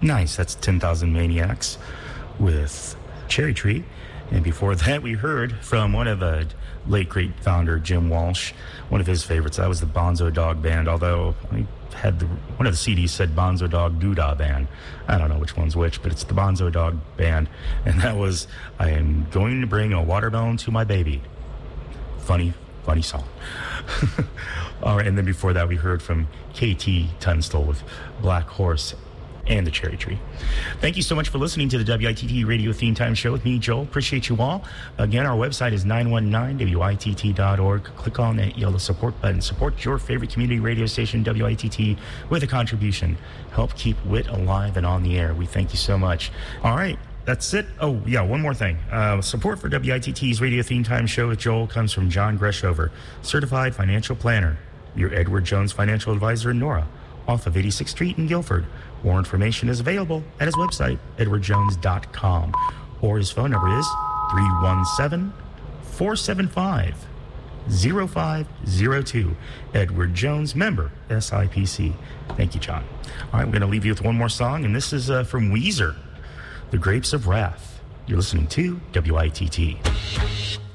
Nice. That's 10,000 Maniacs with Cherry Tree. And before that, we heard from one of the late great founder, Jim Walsh, one of his favorites. That was the Bonzo Dog Band, although I had one of the CDs said Bonzo Dog Doodah Band. I don't know which one's which, but it's the Bonzo Dog Band. And that was, I am going to bring a watermelon to my baby. Funny song. All right, and then before that, we heard from KT Tunstall with Black Horse and the Cherry Tree. Thank you so much for listening to the WITT Radio Theme Time Show with me, Joel. Appreciate you all. Again, our website is 919witt.org. Click on that yellow support button. Support your favorite community radio station, WITT, with a contribution. Help keep WIT alive and on the air. We thank you so much. All right. That's it. Oh, yeah, one more thing. Support for WITT's Radio Theme Time Show with Joel comes from John Greshover, Certified Financial Planner, your Edward Jones Financial Advisor in Nora, off of 86th Street in Guilford. More information is available at his website, edwardjones.com, or his phone number is 317-475-0502. Edward Jones, member, SIPC. Thank you, John. All right, we're going to leave you with one more song, and this is from Weezer, The Grapes of Wrath. You're listening to WITT.